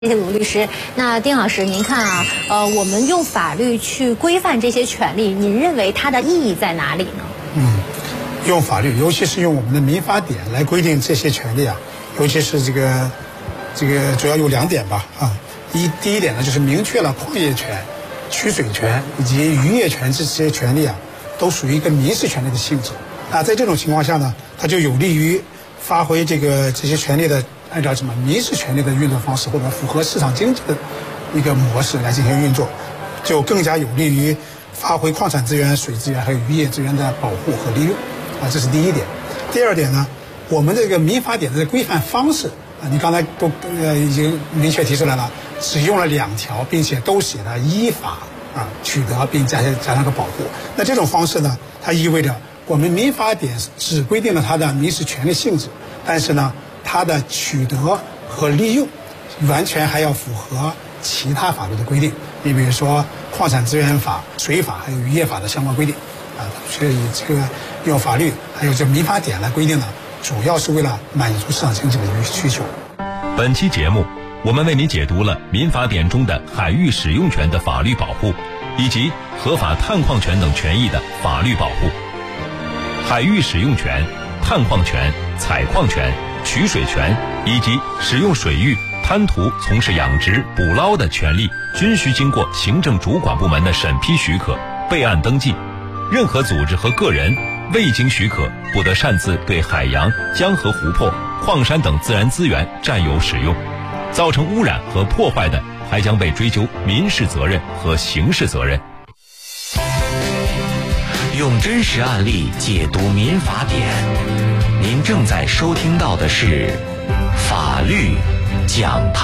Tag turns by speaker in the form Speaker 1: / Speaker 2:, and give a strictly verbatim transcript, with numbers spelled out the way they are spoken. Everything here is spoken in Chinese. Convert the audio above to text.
Speaker 1: 谢谢鲁律师。那丁老师，您看啊，呃，我们用法律去规范这些权利，您认为它的意义在哪里呢？
Speaker 2: 嗯，用法律，尤其是用我们的民法典来规定这些权利啊，尤其是这个这个主要有两点吧啊。一第一点呢，就是明确了矿业权、取水权以及渔业权这些权利啊，都属于一个民事权利的性质。那在这种情况下呢，它就有利于发挥这个这些权利的。按照什么民事权利的运作方式，或者符合市场经济的一个模式来进行运作，就更加有利于发挥矿产资源、水资源还有渔业资源的保护和利用啊，这是第一点。第二点呢，我们这个民法典的规范方式啊，你刚才都呃已经明确提出来了，只用了两条，并且都写了依法啊取得并加加上个保护。那这种方式呢，它意味着我们民法典只规定了它的民事权利性质，但是呢，它的取得和利用完全还要符合其他法律的规定，你比如说矿产资源法、水法还有渔业法的相关规定啊，所以这个用法律还有这民法典来规定呢，主要是为了满足市场经济的需求。
Speaker 3: 本期节目我们为您解读了民法典中的海域使用权的法律保护，以及合法探矿权等权益的法律保护。海域使用权、探矿权、采矿权、取水权以及使用水域滩涂从事养殖捕捞的权利，均需经过行政主管部门的审批许可、备案登记。任何组织和个人未经许可，不得擅自对海洋、江河湖泊、矿山等自然资源占有使用，造成污染和破坏的，还将被追究民事责任和刑事责任。
Speaker 4: 用真实案例解读民法典，您正在收听到的是法律讲堂。